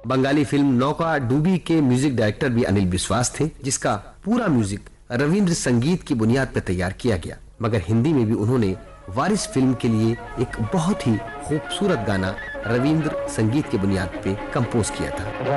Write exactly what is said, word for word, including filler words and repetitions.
Bengali film नौका डूबी के म्यूजिक डायरेक्टर भी अनिल विश्वास थे, जिसका पूरा म्यूजिक रविंद्र संगीत की बुनियाद पर तैयार किया गया। मगर हिंदी में भी उन्होंने वारिस फिल्म के लिए एक बहुत ही खूबसूरत गाना रविंद्र संगीत की बुनियाद पे कंपोज किया था।